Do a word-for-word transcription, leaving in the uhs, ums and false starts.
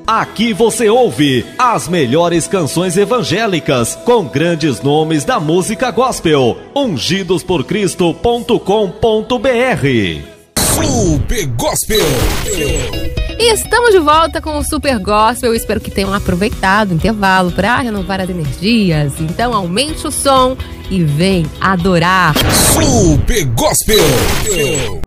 Aqui você ouve as melhores canções evangélicas com grandes nomes da música gospel. ungidos por cristo ponto com ponto b r. Super Gospel. E estamos de volta com o Super Gospel. Eu espero que tenham aproveitado o intervalo para renovar as energias. Então aumente o som e vem adorar. Super Gospel.